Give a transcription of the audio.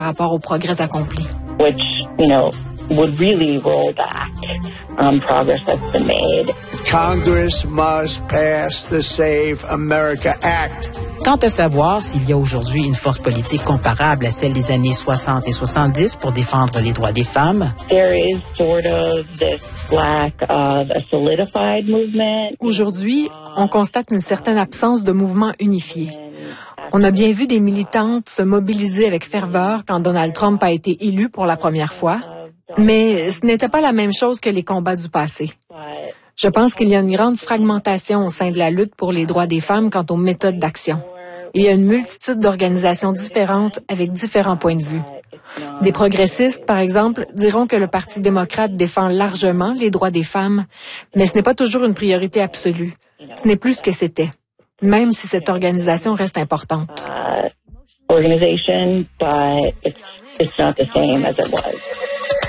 par rapport aux progrès accomplis. Which, would really roll back progress that's been made. Congress must pass the Save America Act. Quant à savoir s'il y a aujourd'hui une force politique comparable à celle des années 60 et 70 pour défendre les droits des femmes, there is sort of this lack of a solidified movement. Aujourd'hui, on constate une certaine absence de mouvement unifié. On a bien vu des militantes se mobiliser avec ferveur quand Donald Trump a été élu pour la première fois, mais ce n'était pas la même chose que les combats du passé. Je pense qu'il y a une grande fragmentation au sein de la lutte pour les droits des femmes quant aux méthodes d'action. Il y a une multitude d'organisations différentes avec différents points de vue. Des progressistes, par exemple, diront que le Parti démocrate défend largement les droits des femmes, mais ce n'est pas toujours une priorité absolue. Ce n'est plus ce que c'était, même si cette organisation reste importante. Organization, but it's not the same as it was.